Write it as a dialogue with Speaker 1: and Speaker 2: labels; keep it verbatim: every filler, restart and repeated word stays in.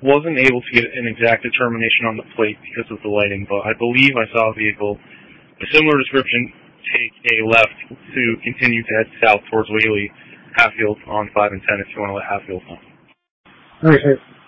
Speaker 1: wasn't able to get an exact determination on the plate because of the lighting, but I believe I saw a vehicle, a similar description, take a left to continue to head south towards Whaley, Hatfield on five and ten if you want to let Hatfield know.
Speaker 2: All right.